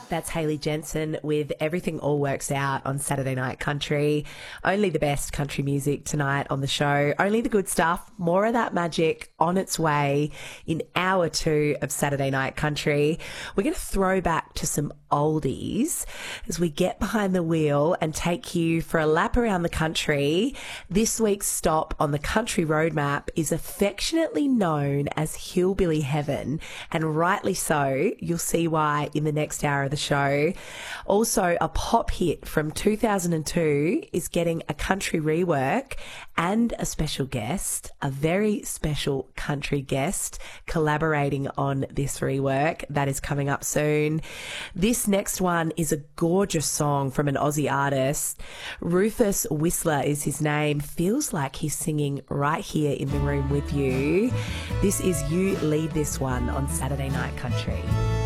That's Hayley Jensen with Everything All Works Out on Saturday Night Country. Only the best country music tonight on the show. Only the good stuff. More of that magic on its way in hour 2 of Saturday Night Country. We're going to throw back to some oldies as we get behind the wheel and take you for a lap around the country. This week's stop on the country roadmap is affectionately known as Hillbilly Heaven, and rightly so. You'll see why in the next hour of the show. Also, a pop hit from 2002 is getting a country rework and a special guest, a very special country guest collaborating on this rework. That is coming up soon. This next one is a gorgeous song from an Aussie artist. Rufus Whistler is his name. Feels like he's singing right here in the room with you. This is You Lead This One on Saturday Night Country.